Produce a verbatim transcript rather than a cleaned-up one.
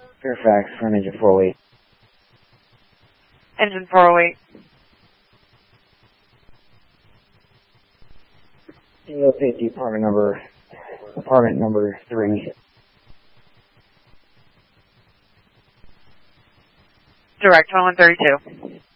Fairfax, front engine four oh eight. Engine four oh eight. Single safety apartment number, apartment number three. Direct, one one thirty-two.